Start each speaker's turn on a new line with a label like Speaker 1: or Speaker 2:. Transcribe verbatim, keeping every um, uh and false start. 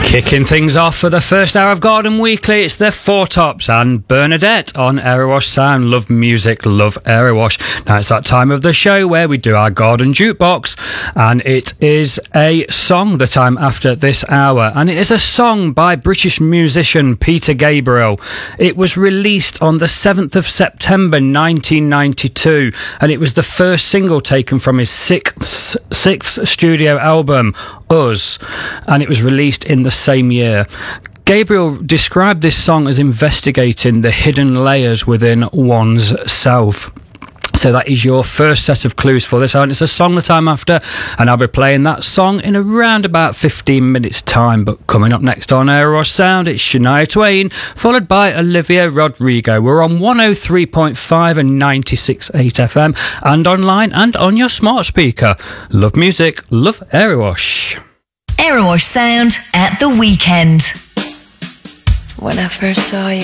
Speaker 1: Kicking things off for the first hour of Garden Weekly, it's the Four Tops and Bernadette on Erewash Sound. Love music, love Erewash. Now it's that time of the show where we do our garden jukebox, and it is a song that I'm after this hour, and it is a song by British musician Peter Gabriel. It was released on the seventh of September nineteen ninety-two, and it was the first single taken from his sixth, sixth studio album, Us, and it was released in the same year. Gabriel described this song as investigating the hidden layers within one's self. So that is your first set of clues for this, and it's a song that I'm after, and I'll be playing that song in around about fifteen minutes time. But coming up next on Erewash Sound, it's Shania Twain, followed by Olivia Rodrigo. We're on one oh three point five and ninety-six point eight F M, and online and on your smart speaker. Love music, love Erewash.
Speaker 2: Erewash Sound at the weekend.
Speaker 3: When I first saw you,